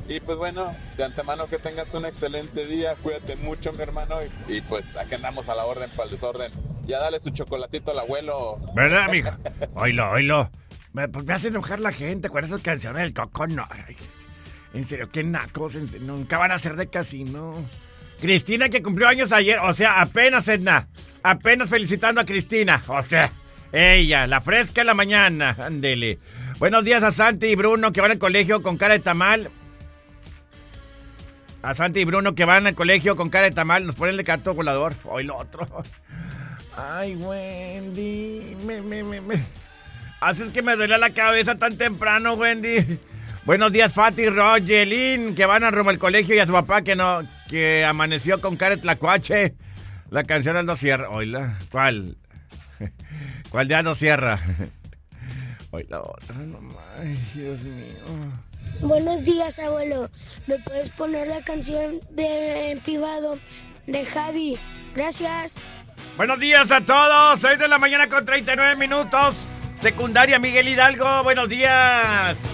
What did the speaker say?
Y pues bueno, de antemano que tengas un excelente día, cuídate mucho, mi hermano, y pues aquí andamos a la orden para el desorden. Ya dale su chocolatito al abuelo. ¿Verdad, amigo? Oilo, oilo. Me hace enojar la gente con esas canciones del Coco. No, ay, en serio, qué nacos. Nunca van a ser de casino. Cristina, que cumplió años ayer. O sea, apenas, Edna. Apenas felicitando a Cristina. O sea, ella, la fresca en la mañana. Ándele. Buenos días a Santi y Bruno, que van al colegio con cara de tamal. A Santi y Bruno, que van al colegio con cara de tamal. Nos ponen el canto volador. Hoy lo otro. Ay, Wendy. Haces que me duele la cabeza tan temprano, Wendy. Buenos días, Fati, Rogelín, que van a rumbo al colegio, y a su papá que amaneció con cara de tlacuache. La canción Aldo Sierra. Oíla. ¿Cuál? ¿Cuál de Aldo Sierra? Oíla otra, no más. Ay, Dios mío. Buenos días, abuelo. ¿Me puedes poner la canción en privado de Javi? Gracias. Buenos días a todos. 6 de la mañana con 39 minutos. Secundaria Miguel Hidalgo. Buenos días.